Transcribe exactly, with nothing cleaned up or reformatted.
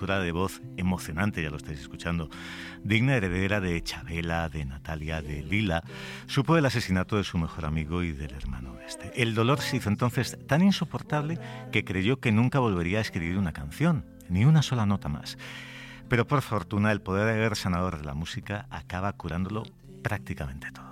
textura de voz emocionante, ya lo estáis escuchando, digna heredera de Chabela, de Natalia, de Lila, supo del asesinato de su mejor amigo y del hermano de este. El dolor se hizo entonces tan insoportable que creyó que nunca volvería a escribir una canción, ni una sola nota más. Pero por fortuna el poder sanador de la música acaba curándolo prácticamente todo.